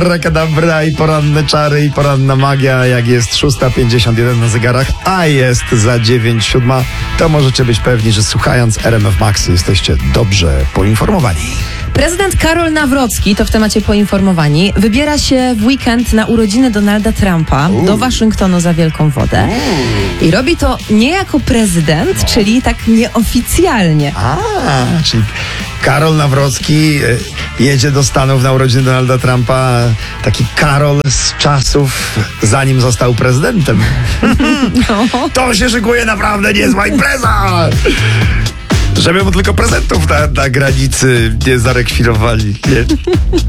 Abracadabra i poranne czary i poranna magia. Jak jest 6:51 na zegarach, a jest za 9:07, to możecie być pewni, że słuchając RMF Max jesteście dobrze poinformowani. Prezydent Karol Nawrocki, to w temacie poinformowani, wybiera się w weekend na urodziny Donalda Trumpa do Waszyngtonu za Wielką Wodę. I robi to nie jako prezydent, czyli tak nieoficjalnie. Czyli Karol Nawrocki jedzie do Stanów na urodziny Donalda Trumpa. Taki Karol z czasów, zanim został prezydentem. To się szykuje naprawdę niezła impreza! Żeby mu tylko prezentów na granicy nie zarekwirowali. Nie?